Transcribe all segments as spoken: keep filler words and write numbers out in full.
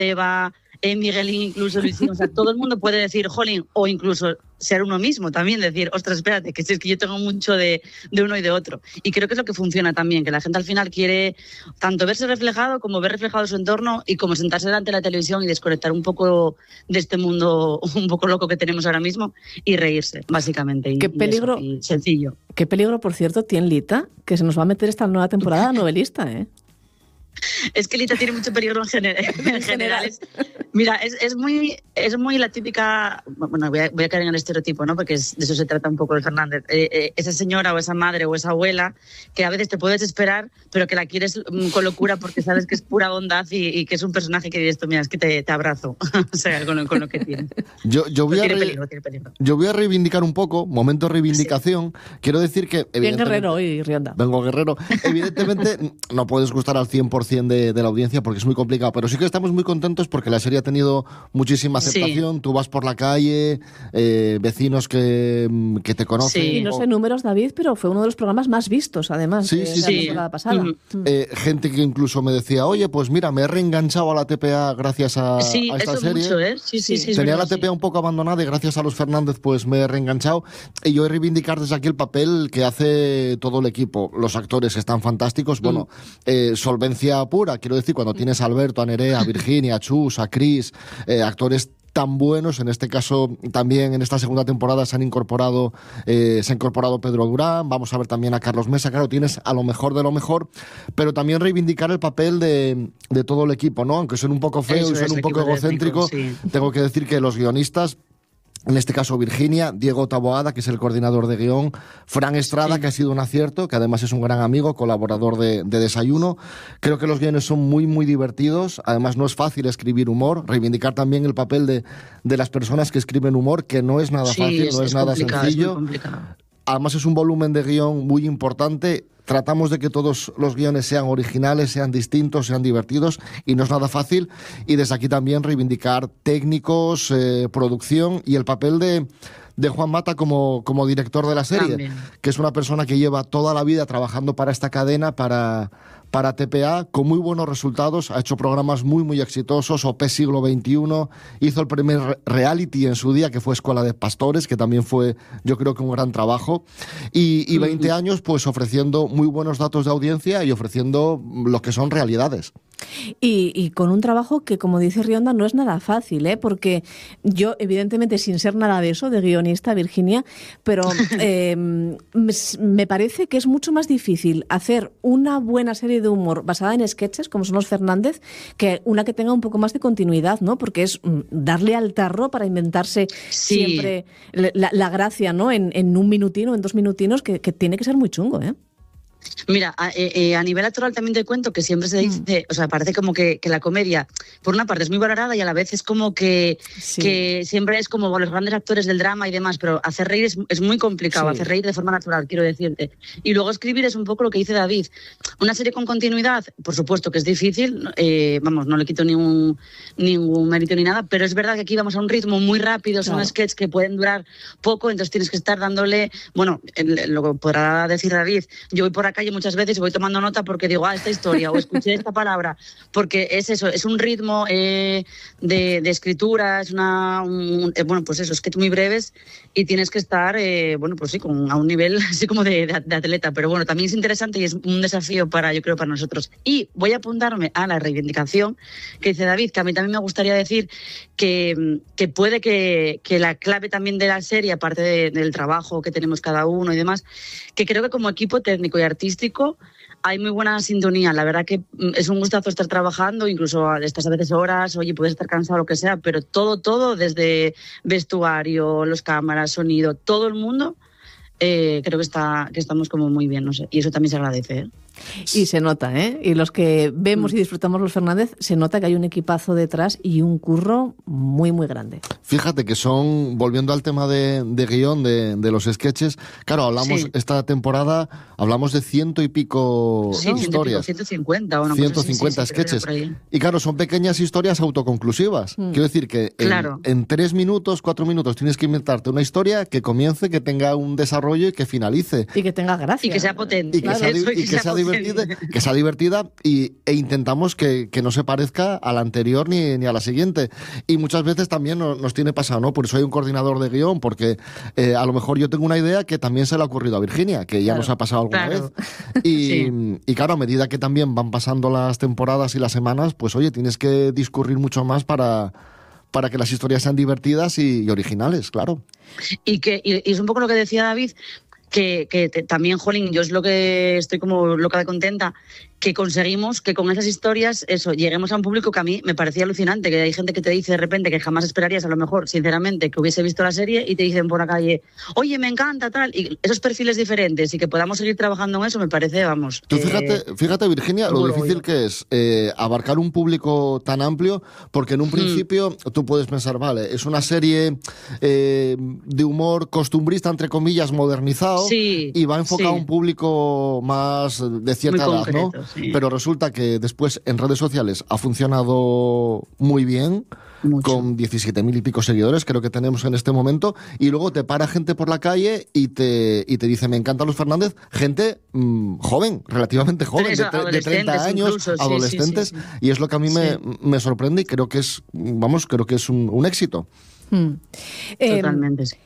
Eva, eh, Miguelín, incluso Luisín, o sea, todo el mundo puede decir, jolín, o incluso ser uno mismo también, decir, ostras, espérate, que si es que yo tengo mucho de, de uno y de otro. Y creo que es lo que funciona también, que la gente al final quiere tanto verse reflejado como ver reflejado su entorno y como sentarse delante de la televisión y desconectar un poco de este mundo un poco loco que tenemos ahora mismo y reírse, básicamente. Y, qué peligro, y eso, y sencillo. Qué peligro, por cierto, tiene Lita, que se nos va a meter esta nueva temporada novelista, ¿eh? Es que Lita tiene mucho peligro en, gener- en general. Es, mira, es, es, muy, es muy la típica... Bueno, voy a, voy a caer en el estereotipo, ¿no? Porque es, de eso se trata un poco de Fernández. Eh, eh, esa señora o esa madre o esa abuela que a veces te puedes esperar, pero que la quieres con locura porque sabes que es pura bondad y, y que es un personaje que dices, mira, es que te, te abrazo. O sea, con lo, con lo que tiene. Yo, yo, voy tiene a re- peligro, tiene peligro. yo voy a reivindicar un poco, momento de reivindicación. Sí. Quiero decir que... Bien guerrero hoy, Rionda. Vengo guerrero. Evidentemente no puedes gustar al cien por ciento de, de la audiencia porque es muy complicado, pero sí que estamos muy contentos porque la serie ha tenido muchísima aceptación. Sí. Tú vas por la calle, eh, vecinos que, que te conocen. Sí. Y no sé números, David, pero fue uno de los programas más vistos, además, sí, de sí, la sí. temporada pasada. Mm. Eh, gente que incluso me decía, oye, pues mira, me he reenganchado a la T P A gracias a, sí, a esta eso serie. Mucho, ¿eh? Sí, sí, sí, Tenía sí, la T P A sí. un poco abandonada y gracias a los Fernández pues me he reenganchado. Y yo he reivindicar desde aquí el papel que hace todo el equipo. Los actores están fantásticos. Mm. Bueno, eh, solvencia pura, quiero decir, cuando tienes a Alberto, a Nerea, a Virginia, a Chus, a Chris, eh, actores tan buenos. En este caso también en esta segunda temporada se han incorporado eh, se ha incorporado Pedro Durán, vamos a ver también a Carlos Mesa. Claro, tienes a lo mejor de lo mejor, pero también reivindicar el papel de, de todo el equipo, ¿no? Aunque suene un poco feo Eso y suene un poco egocéntrico, sí. Tengo que decir que los guionistas, en este caso Virginia, Diego Taboada, que es el coordinador de guión, Fran Estrada, sí. que ha sido un acierto, que además es un gran amigo, colaborador de, de Desayuno. Creo que los guiones son muy, muy divertidos. Además, no es fácil escribir humor. Reivindicar también el papel de, de las personas que escriben humor, que no es nada sí, fácil, es, no es, es nada sencillo. Es Además, es un volumen de guión muy importante. Tratamos de que todos los guiones sean originales, sean distintos, sean divertidos, y no es nada fácil. Y desde aquí también reivindicar técnicos, eh, producción y el papel de, de Juan Mata como, como director de la serie, también. Que es una persona que lleva toda la vida trabajando para esta cadena, para... para T P A, con muy buenos resultados. Ha hecho programas muy, muy exitosos. O P Siglo veintiuno, hizo el primer reality en su día, que fue Escuela de Pastores, que también fue, yo creo que un gran trabajo. Y, y veinte uh-huh. años, pues ofreciendo muy buenos datos de audiencia y ofreciendo lo que son realidades. Y, y con un trabajo que, como dice Rionda, no es nada fácil, ¿eh? Porque yo, evidentemente, sin ser nada de eso, de guionista, Virginia, pero eh, me parece que es mucho más difícil hacer una buena serie de humor basada en sketches, como son los Fernández, que una que tenga un poco más de continuidad, ¿no? Porque es darle al tarro para inventarse sí. siempre la, la gracia, ¿no? En, en un minutino, en dos minutinos, que, que tiene que ser muy chungo, ¿eh? Mira, a, eh, a nivel actoral también te cuento que siempre se dice, mm. o sea, parece como que, que la comedia, por una parte es muy valorada y a la vez es como que, sí. que siempre es como los grandes actores del drama y demás, pero hacer reír es, es muy complicado, sí. hacer reír de forma natural, quiero decirte. Y luego escribir es un poco lo que dice David. Una serie con continuidad, por supuesto que es difícil, eh, vamos, no le quito ningún, ningún mérito ni nada, pero es verdad que aquí vamos a un ritmo muy rápido, son claro. sketches que pueden durar poco, entonces tienes que estar dándole, bueno, lo que podrá decir David, yo voy por calle muchas veces y voy tomando nota porque digo, ah, esta historia o escuché esta palabra, porque es eso, es un ritmo eh, de, de escritura, es una, un, eh, bueno, pues eso, sketches muy breves y tienes que estar, eh, bueno, pues sí, con, a un nivel así como de, de, de atleta, pero bueno, también es interesante y es un desafío para, yo creo, para nosotros. Y voy a apuntarme a la reivindicación que dice David, que a mí también me gustaría decir que, que puede que, que la clave también de la serie, aparte de, del trabajo que tenemos cada uno y demás, que creo que como equipo técnico y artístico hay muy buena sintonía. La verdad que es un gustazo estar trabajando, incluso estas a veces horas, oye, puedes estar cansado, lo que sea, pero todo, todo, desde vestuario, los cámaras, sonido, todo el mundo, eh, creo que está que estamos como muy bien, no sé, y eso también se agradece, ¿eh? Y se nota, ¿eh? Y los que vemos y disfrutamos los Fernández, se nota que hay un equipazo detrás y un curro muy, muy grande. Fíjate que son, volviendo al tema de, de guión, de, de los sketches, claro, hablamos, sí. esta temporada, hablamos de ciento y pico sí, historias. ciento cincuenta o una ciento cincuenta cosa así, sí, sí, sketches. Y claro, son pequeñas historias autoconclusivas. Mm. Quiero decir que en, claro. en tres minutos, cuatro minutos, tienes que inventarte una historia que comience, que tenga un desarrollo desarrollo y que finalice. Y que tenga gracia. Y que sea potente. Y que, claro, sea, y que, que sea, sea divertida, que sea divertida y, e intentamos que, que no se parezca a la anterior ni, ni a la siguiente. Y muchas veces también nos, nos tiene pasado, ¿no? Por eso hay un coordinador de guión, porque eh, a lo mejor yo tengo una idea que también se le ha ocurrido a Virginia, que ya claro, nos ha pasado alguna claro. vez. Y, sí. y claro, a medida que también van pasando las temporadas y las semanas, pues oye, tienes que discurrir mucho más para... para que las historias sean divertidas y, y originales, claro. Y que y, y es un poco lo que decía David, que, que te, también, jolín, yo es lo que estoy como loca de contenta, que conseguimos que con esas historias, eso, lleguemos a un público que a mí me parecía alucinante, que hay gente que te dice de repente que jamás esperarías, a lo mejor, sinceramente, que hubiese visto la serie y te dicen por la calle, oye, me encanta, tal, y esos perfiles diferentes y que podamos seguir trabajando en eso, me parece, vamos... Tú fíjate, eh, fíjate Virginia, lo difícil yo. que es eh, abarcar un público tan amplio, porque en un principio mm. tú puedes pensar, vale, es una serie eh, de humor costumbrista, entre comillas, modernizado, sí, y va enfocado sí. a un público más de cierta Muy edad, concreto, ¿no? Sí. Pero resulta que después en redes sociales ha funcionado muy bien, Mucho. con diecisiete mil y pico seguidores, creo que tenemos en este momento, y luego te para gente por la calle y te, y te dice, me encantan los Fernández, gente mmm, joven, relativamente joven, Eso, de, de treinta años, incluso, adolescentes, sí, sí, sí. y es lo que a mí sí. me, me sorprende y creo que es, vamos, creo que es un, un éxito. Hmm. Totalmente, eh, sí.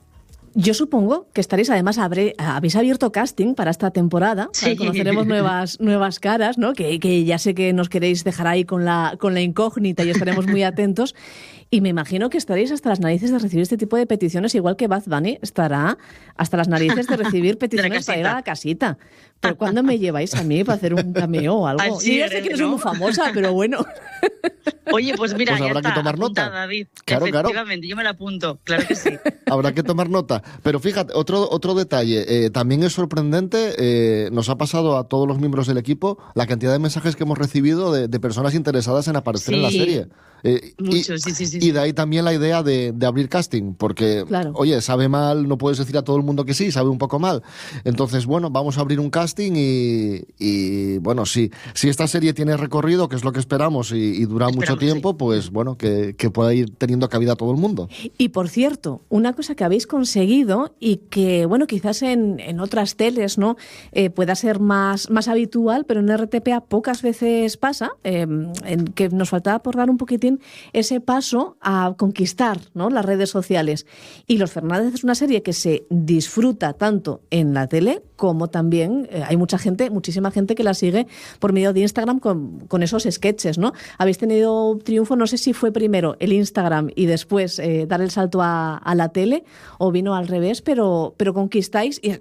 Yo supongo que estaréis, además, habré, habéis abierto casting para esta temporada, sí. conoceremos nuevas, nuevas caras, ¿no? Que, que ya sé que nos queréis dejar ahí con la, con la incógnita y estaremos muy atentos. Y me imagino que estaréis hasta las narices de recibir este tipo de peticiones, igual que Bad Bunny estará hasta las narices de recibir peticiones para ir a la casita. Pero ¿cuándo me lleváis a mí para hacer un cameo o algo? Así Yo ya sé que no soy muy famosa, pero bueno. Oye, pues mira, pues ya habrá está, que tomar apunta, nota. David. Claro, Efectivamente, claro. yo me la apunto, claro que sí. Habrá que tomar nota. Pero fíjate, otro, otro detalle, eh, también es sorprendente, eh, nos ha pasado a todos los miembros del equipo la cantidad de mensajes que hemos recibido de, de personas interesadas en aparecer sí. en la serie. Eh, Mucho, y, sí, sí, sí. Y de ahí también la idea de, de abrir casting, porque, claro. oye, sabe mal, no puedes decir a todo el mundo que sí, sabe un poco mal. Entonces, bueno, vamos a abrir un casting y, y bueno, sí, si esta serie tiene recorrido, que es lo que esperamos, y, y dura esperamos, mucho tiempo, sí. pues bueno, que, que pueda ir teniendo cabida a todo el mundo. Y por cierto, una cosa que habéis conseguido y que, bueno, quizás en, en otras teles, ¿no? Eh, pueda ser más, más habitual, pero en R T P A pocas veces pasa, eh, en que nos faltaba por dar un poquitín ese paso a conquistar, ¿no?, las redes sociales. Y Los Fernández es una serie que se disfruta tanto en la tele como también eh, hay mucha gente, muchísima gente que la sigue por medio de Instagram con, con esos sketches, ¿no? Habéis tenido triunfo, no sé si fue primero el Instagram y después eh, dar el salto a, a la tele o vino al revés, pero, pero conquistáis eh,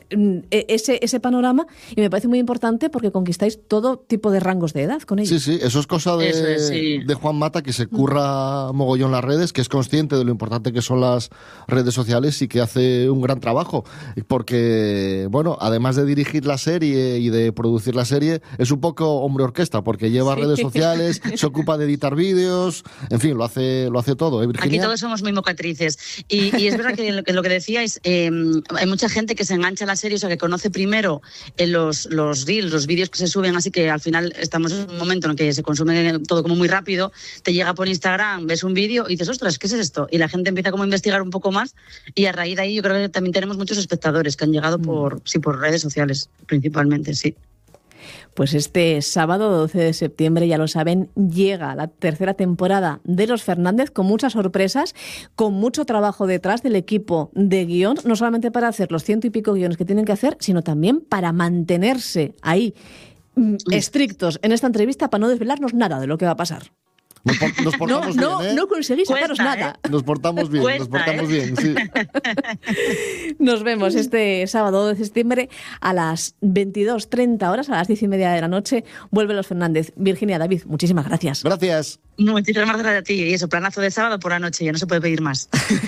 ese, ese panorama y me parece muy importante porque conquistáis todo tipo de rangos de edad con ellos. Sí, sí, eso es cosa de, eso es, sí. de Juan Mata, que se curra mogollón las redes, que es consciente de lo importante que son las redes sociales y que hace un gran trabajo, porque, bueno, además de dirigir la serie y de producir la serie, es un poco hombre orquesta, porque lleva sí. redes sociales, se ocupa de editar vídeos, en fin, lo hace lo hace todo, ¿eh, Virginia? Aquí todos somos muy mocatrices. Y, y es verdad que lo que, lo que decíais, eh, hay mucha gente que se engancha a la serie, o sea, que conoce primero eh, los, los reels, los vídeos que se suben, así que al final estamos en un momento en el que se consume todo como muy rápido, te llega por Instagram, ves un vídeo y dices, ostras, ¿qué es esto? Y la gente empieza como a investigar un poco más y a raíz de ahí yo creo que también tenemos muchos espectadores que han llegado mm. por, sí, por redes sociales, principalmente, sí. Pues este sábado doce de septiembre, ya lo saben, llega la tercera temporada de Los Fernández con muchas sorpresas, con mucho trabajo detrás del equipo de guión, no solamente para hacer los ciento y pico guiones que tienen que hacer, sino también para mantenerse ahí estrictos en esta entrevista para no desvelarnos nada de lo que va a pasar. Nos, por, nos portamos no, bien, ¿eh? No conseguís sacaros Cuesta, nada. ¿eh? Nos portamos bien, Cuesta, nos portamos ¿eh? bien, sí. Nos vemos este sábado de septiembre a las veintidós treinta horas, a las diez y media de la noche. Vuelve Los Fernández. Virginia, David, muchísimas gracias. Gracias. Muchísimas gracias a ti. Y eso, planazo de sábado por la noche, ya no se puede pedir más.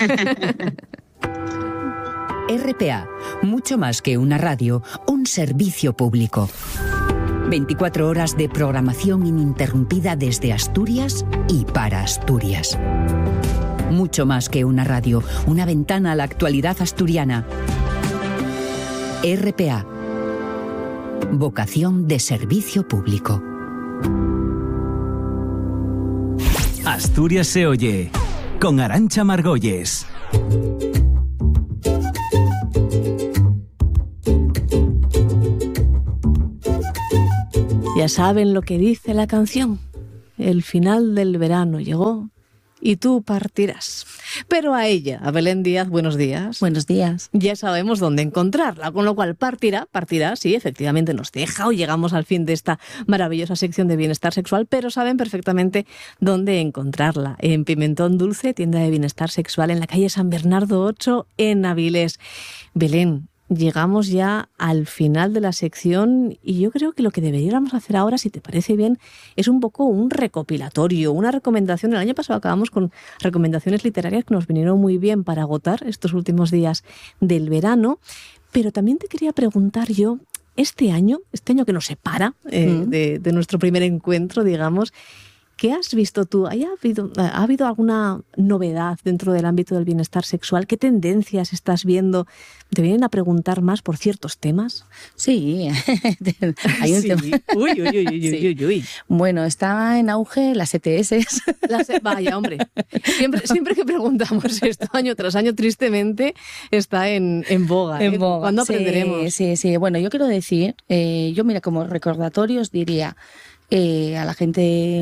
R P A, mucho más que una radio, un servicio público. veinticuatro horas de programación ininterrumpida desde Asturias y para Asturias. Mucho más que una radio, una ventana a la actualidad asturiana. R P A. Vocación de servicio público. Asturias se oye, con Arantxa Margolles. Ya saben lo que dice la canción. El final del verano llegó y tú partirás. Pero a ella, a Belén Díaz, buenos días. Buenos días. Ya sabemos dónde encontrarla, con lo cual partirá, partirá, sí, efectivamente nos deja o llegamos al fin de esta maravillosa sección de bienestar sexual, pero saben perfectamente dónde encontrarla. En Pimentón Dulce, tienda de bienestar sexual en la calle San Bernardo ocho, en Avilés. Belén, llegamos ya al final de la sección y yo creo que lo que deberíamos hacer ahora, si te parece bien, es un poco un recopilatorio, una recomendación. El año pasado acabamos con recomendaciones literarias que nos vinieron muy bien para agotar estos últimos días del verano, pero también te quería preguntar yo, este año, este año que nos separa eh, mm. de, de nuestro primer encuentro, digamos, ¿qué has visto tú? ¿Ha habido, ¿Ha habido alguna novedad dentro del ámbito del bienestar sexual? ¿Qué tendencias estás viendo? ¿Te vienen a preguntar más por ciertos temas? Sí, hay un sí. tema. Uy, uy, uy, uy, sí. uy, uy. Bueno, está en auge las E T S. Las, vaya, hombre. Siempre, siempre que preguntamos esto, año tras año, tristemente, está en, en boga. En ¿eh? boga. ¿Cuándo sí, aprenderemos? Sí, sí. Bueno, yo quiero decir, eh, yo mira, como recordatorios diría... Eh, a la gente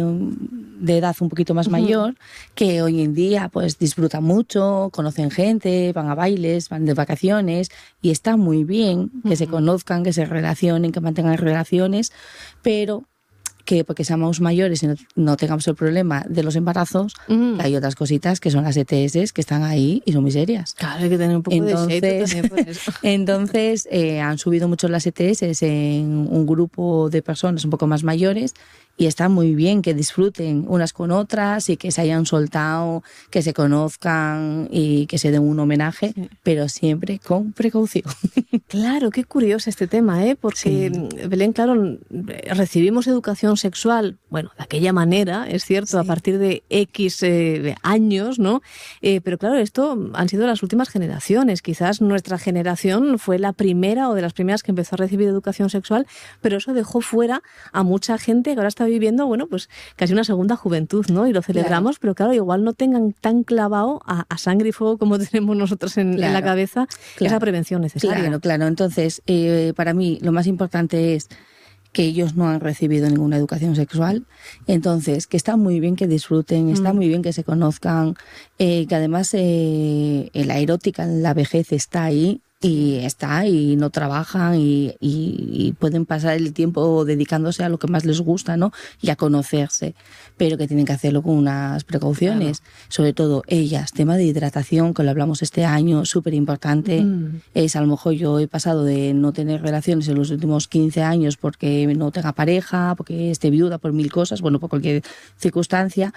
de edad un poquito más uh-huh. mayor, que hoy en día pues disfrutan mucho, conocen gente, van a bailes, van de vacaciones y está muy bien que uh-huh. se conozcan, que se relacionen, que mantengan relaciones, pero que porque seamos mayores y no, no tengamos el problema de los embarazos, uh-huh. hay otras cositas que son las E T S que están ahí y son muy serias. Claro, hay que tener un poco entonces, de shade también por eso. Entonces, eh, han subido mucho las E T S en un grupo de personas un poco más mayores y está muy bien que disfruten unas con otras y que se hayan soltado, que se conozcan y que se den un homenaje, sí. pero siempre con precaución. Claro, qué curioso este tema, ¿eh? Porque, sí. Belén, claro, recibimos educación sexual, bueno, de aquella manera, es cierto, sí. a partir de X eh, años, ¿no? Eh, pero claro, esto han sido las últimas generaciones. Quizás nuestra generación fue la primera o de las primeras que empezó a recibir educación sexual, pero eso dejó fuera a mucha gente que ahora está viviendo, bueno, pues casi una segunda juventud, ¿no? Y lo celebramos, claro. pero claro, igual no tengan tan clavado a, a sangre y fuego como tenemos nosotros en, claro. en la cabeza claro. esa prevención necesaria. Claro, claro. Entonces, eh, para mí lo más importante es que ellos no han recibido ninguna educación sexual, entonces que está muy bien que disfruten, está mm. muy bien que se conozcan, eh, que además eh, la erótica en la vejez está ahí, y está, y no trabajan y, y, y pueden pasar el tiempo dedicándose a lo que más les gusta, ¿no? Y a conocerse, pero que tienen que hacerlo con unas precauciones, claro. sobre todo ellas, tema de hidratación, que lo hablamos este año, súper importante, mm. es a lo mejor yo he pasado de no tener relaciones en los últimos quince años porque no tenga pareja, porque esté viuda por mil cosas, bueno, por cualquier circunstancia,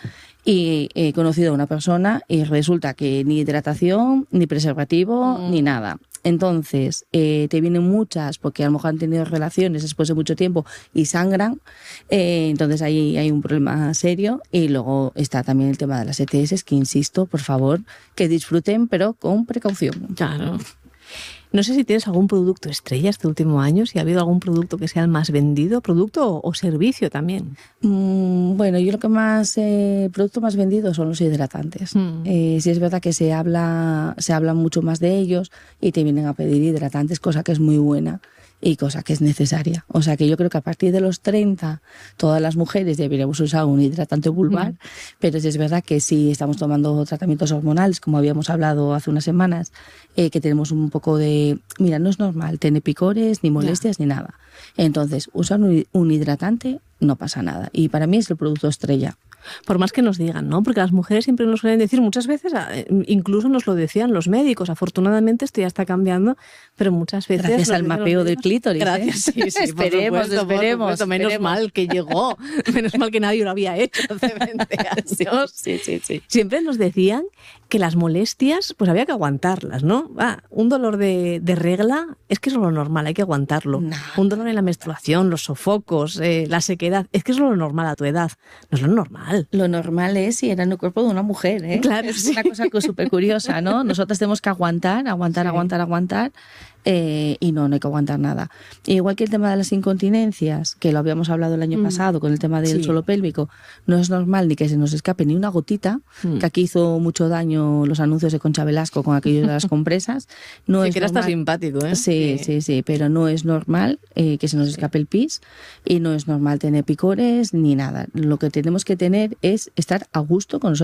y he conocido a una persona y resulta que ni hidratación, ni preservativo, mm. ni nada. Entonces, eh, te vienen muchas porque a lo mejor han tenido relaciones después de mucho tiempo y sangran, eh, entonces ahí hay un problema serio. Y luego está también el tema de las E T S, que insisto, por favor, que disfruten, pero con precaución. Claro. No sé si tienes algún producto estrella este último año, si ha habido algún producto que sea el más vendido, producto o, o servicio también. Mm, bueno, yo lo que más, eh, producto más vendido son los hidratantes. Mm. Eh, sí es verdad que se habla, se habla mucho más de ellos y te vienen a pedir hidratantes, cosa que es muy buena y cosa que es necesaria. O sea que yo creo que a partir de los treinta todas las mujeres deberíamos usar un hidratante vulvar, mm. pero sí es verdad que si estamos tomando tratamientos hormonales, como habíamos hablado hace unas semanas, eh, que tenemos un poco de... Mira, no es normal tener picores, ni molestias, yeah. ni nada. Entonces, usar un, un hidratante no pasa nada. Y para mí es el producto estrella. Por más que nos digan, ¿no? Porque las mujeres siempre nos suelen decir, muchas veces, incluso nos lo decían los médicos, afortunadamente esto ya está cambiando, pero muchas veces... Gracias al mapeo del clítoris. Gracias, ¿eh? sí, sí, esperemos, supuesto, esperemos, supuesto, menos esperemos. mal que llegó, menos mal que nadie lo había hecho hace veinte años. Sí, sí, sí. Siempre nos decían que las molestias, pues había que aguantarlas, ¿no? Ah, un dolor de, de regla, es que es lo normal, hay que aguantarlo. No. Un dolor en la menstruación, los sofocos, eh, la sequedad, es que es lo normal a tu edad, no es lo normal. Lo normal es si era en el cuerpo de una mujer, ¿eh? Claro, es sí. una cosa súper curiosa, ¿no? Nosotras tenemos que aguantar, aguantar, sí. aguantar, aguantar, eh, y no, no hay que aguantar nada. Igual que el tema de las incontinencias, que lo habíamos hablado el año mm. pasado con el tema del sí. suelo pélvico, no es normal ni que se nos escape ni una gotita, mm. que aquí hizo mucho daño los anuncios de Concha Velasco con aquello de las compresas. No sí, es que era normal. hasta simpático, ¿eh? Sí, sí, sí, sí, pero no es normal eh, que se nos escape el pis y no es normal tener picores ni nada. Lo que tenemos que tener es estar a gusto con nosotros